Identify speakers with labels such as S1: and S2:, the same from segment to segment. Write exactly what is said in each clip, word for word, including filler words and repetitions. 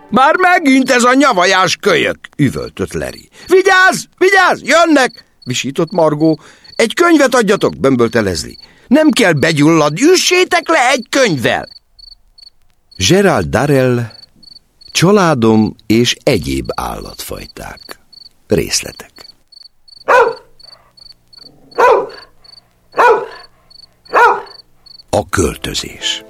S1: Már megint ez a nyavajás kölyök, üvöltött Larry. Vigyázz, vigyázz, jönnek, visított Margó. Egy könyvet adjatok, bömbölte Leslie. Nem kell begyulladni, üssétek le egy könyvvel. Gerald Darrell, Családom és egyéb állatfajták. Részletek. A költözés.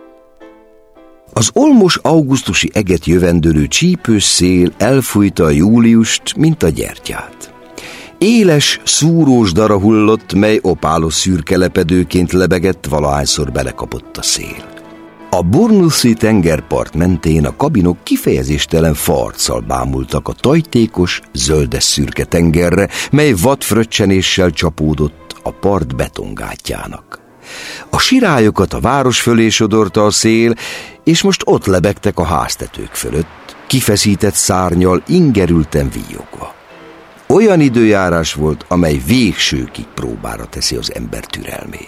S1: Az olmos augusztusi eget jövendőlő csípős szél elfújta a júliust, mint a gyertyát. Éles, szúrós dara hullott, mely opálos szürke lepedőként lebegett, valahányszor belekapott a szél. A Bournemouthi tengerpart mentén a kabinok kifejezéstelen farccal bámultak a tajtékos, zöldes-szürke tengerre, mely vadfröccsenéssel csapódott a part betongátjának. A sirályokat a város fölé sodorta a szél, és most ott lebegtek a háztetők fölött, kifeszített szárnnyal ingerülten víjogva. Olyan időjárás volt, amely végsőkig próbára teszi az ember türelmét.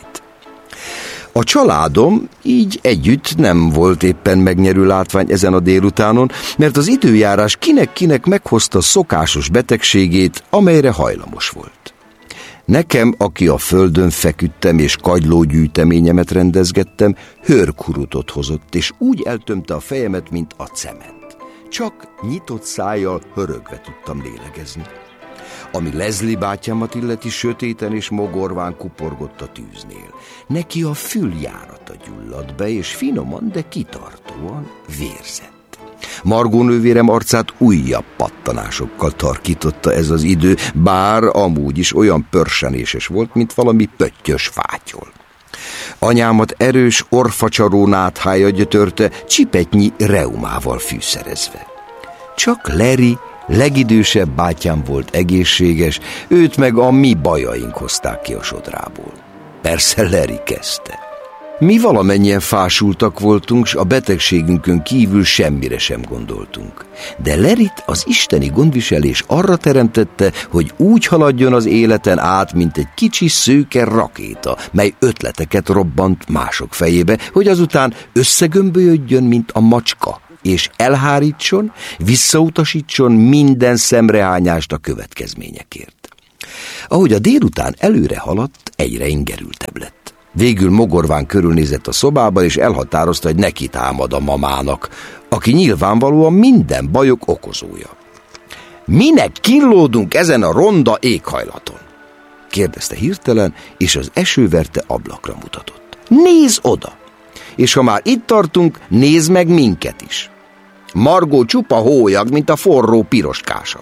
S1: A családom így együtt nem volt éppen megnyerő látvány ezen a délutánon, mert az időjárás kinek-kinek meghozta szokásos betegségét, amelyre hajlamos volt. Nekem, aki a földön feküdtem és kagylógyűjteményemet rendezgettem, hőrkurutot hozott, és úgy eltömte a fejemet, mint a cement. Csak nyitott szájjal hörögve tudtam lélegezni. Ami Leslie bátyámat illeti, sötéten és mogorván kuporgott a tűznél. Neki a füljárata gyulladt be, és finoman, de kitartóan vérzett. Margó nővérem arcát újabb pattanásokkal tarkította ez az idő, bár amúgy is olyan pörsenéses volt, mint valami pöttyös fátyol. Anyámat erős orfacsaró náthája gyötörte, csipetnyi reumával fűszerezve. Csak Larry, legidősebb bátyám volt egészséges, őt meg a mi bajaink hozták ki a sodrából. Persze Larry kezdte. Mi valamennyien fásultak voltunk, s a betegségünkön kívül semmire sem gondoltunk. De Larryt az isteni gondviselés arra teremtette, hogy úgy haladjon az életen át, mint egy kicsi szőke rakéta, mely ötleteket robbant mások fejébe, hogy azután összegömbölyödjön, mint a macska, és elhárítson, visszautasítson minden szemrehányást a következményekért. Ahogy a délután előre haladt, egyre ingerültebb lett. Végül mogorván körülnézett a szobában, és elhatározta, hogy neki támad a mamának, aki nyilvánvalóan minden bajok okozója. Minek kínlódunk ezen a ronda éghajlaton? Kérdezte hirtelen, és az esőverte ablakra mutatott. Nézz oda! És ha már itt tartunk, nézd meg minket is. Margó csupa hólyag, mint a forró piroskása.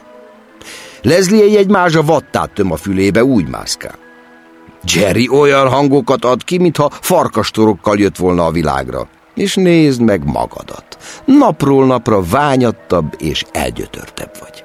S1: Leslie egy mázsa vattát töm a fülébe, úgy mászkál. Jerry olyan hangokat ad ki, mintha farkastorokkal jött volna a világra. És nézd meg magadat. Napról napra ványattabb és elgyötörtebb vagy.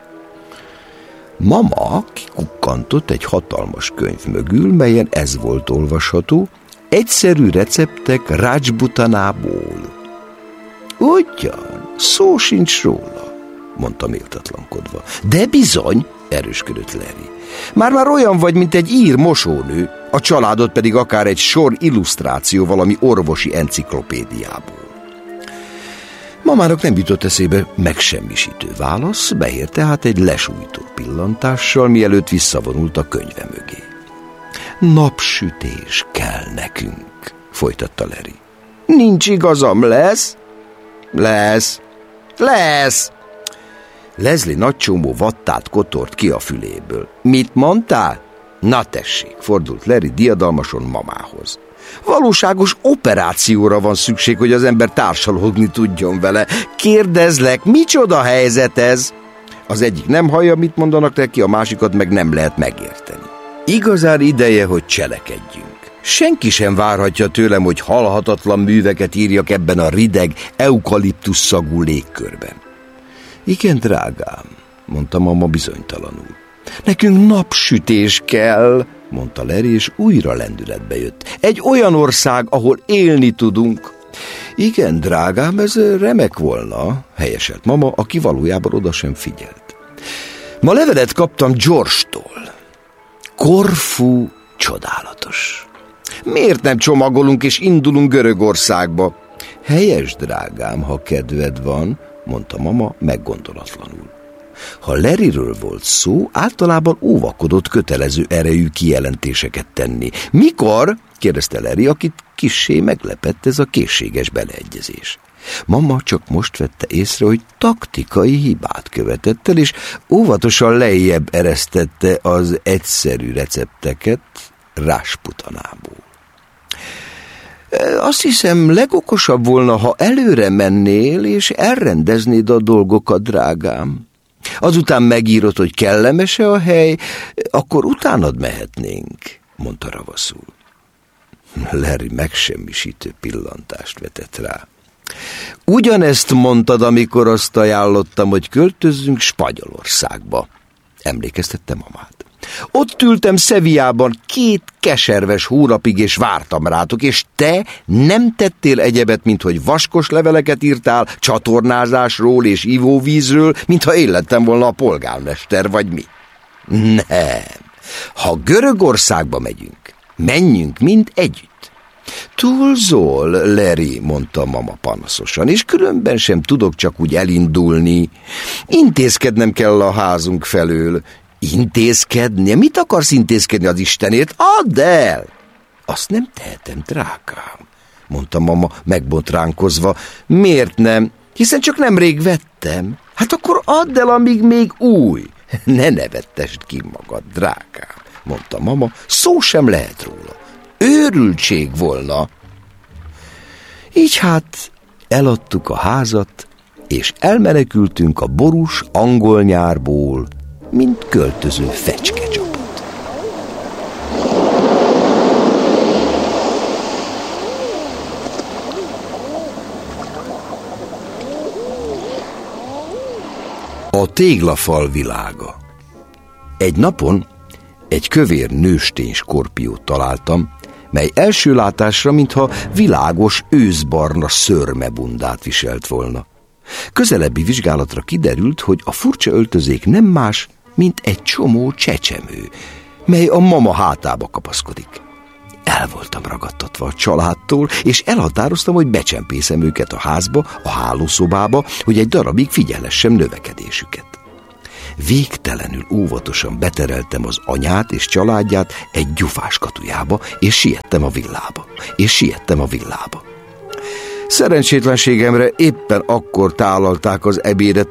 S1: Mama kikukkantott egy hatalmas könyv mögül, melyen ez volt olvasható: egyszerű receptek Rajputanából. Ugyan, szó sincs róla, mondta méltatlankodva. De bizony, erősködött Larry. Már-már olyan vagy, mint egy ír mosónő, a családod pedig akár egy sor illusztráció valami orvosi enciklopédiából. Mamának nem jutott eszébe megsemmisítő válasz, beért tehát egy lesújtó pillantással, mielőtt visszavonult a könyve mögé. Napsütés kell nekünk, folytatta Larry. Nincs igazam, lesz? Lesz. Lesz. Leslie nagy csomó vattát kotort ki a füléből. Mit mondtál? Na tessék, fordult Larry diadalmason mamához. Valóságos operációra van szükség, hogy az ember társalogni tudjon vele. Kérdezlek, micsoda helyzet ez? Az egyik nem hallja, mit mondanak neki, a másikat meg nem lehet megérteni. Igazán ideje, hogy cselekedjünk. Senki sem várhatja tőlem, hogy halhatatlan műveket írjak ebben a rideg, eukaliptusz szagú légkörben. Igen, drágám, mondta mama bizonytalanul. Nekünk napsütés kell, mondta Larry, és újra lendületbe jött. Egy olyan ország, ahol élni tudunk. Igen, drágám, ez remek volna, helyeselt mama, aki valójában oda sem figyelt. Ma levelet kaptam George-tól. Korfu csodálatos. Miért nem csomagolunk és indulunk Görögországba? Helyes, drágám, ha kedved van, mondta mama meggondolatlanul. Ha Larryről volt szó, általában óvakodott kötelező erejű kijelentéseket tenni. Mikor? kérdezte Larry, akit kissé meglepett ez a készséges beleegyezés. Mama csak most vette észre, hogy taktikai hibát követett el, és óvatosan lejjebb eresztette az egyszerű recepteket Rásputanából. Azt hiszem, legokosabb volna, ha előre mennél, és elrendeznéd a dolgokat, drágám. Azután megírod, hogy kellemes-e a hely, akkor utánad mehetnénk, mondta ravaszul. Larry megsemmisítő pillantást vetett rá. Ugyanezt mondtad, amikor azt ajánlottam, hogy költözzünk Spanyolországba, emlékeztette mamát. Ott ültem Sevillában két keserves hónapig, és vártam rátok, és te nem tettél egyebet, mint hogy vaskos leveleket írtál csatornázásról és ivóvízről, mintha én lettem volna a polgármester, vagy mi. Nem, ha Görögországba megyünk, menjünk mind együtt. Túlzol, Larry, mondta mama panaszosan, és különben sem tudok csak úgy elindulni. Intézkednem kell a házunk felől. Intézkedni? Mit akarsz intézkedni az Istenért? Add el! Azt nem tehetem, drágám, mondta mama megbotránkozva. Miért nem? Hiszen csak nemrég vettem. Hát akkor add el, amíg még új. Ne nevettesd ki magad, drágám, mondta mama, szó sem lehet róla. Őrültség volna. Így hát eladtuk a házat, és elmenekültünk a borús angol nyárból, mint költöző fecskecsapat. A téglafal világa. Egy napon egy kövér nőstény skorpiót találtam, mely első látásra, mintha világos őszbarna szőrmebundát viselt volna. Közelebbi vizsgálatra kiderült, hogy a furcsa öltözék nem más, mint egy csomó csecsemő, mely a mama hátába kapaszkodik. El voltam ragadtatva a családtól, és elhatároztam, hogy becsempészem őket a házba, a hálószobába, hogy egy darabig figyelessem növekedésüket. Végtelenül óvatosan betereltem az anyát és családját egy gyufás katujába, és siettem a villába, és siettem a villába. Szerencsétlenségemre éppen akkor tálalták az ebédet